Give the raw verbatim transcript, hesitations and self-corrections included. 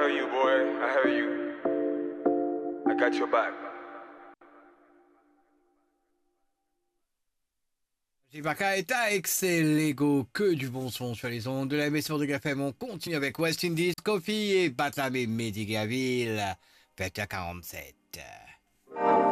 hear you, boy. I hear you. I got your back. Jibaka est à Excel-Lego, que du bon son sur les ondes de la maison de Café. On continue avec West Indies, Coffee et Batlam et Mehdi Gavil. Faites à quarante-sept.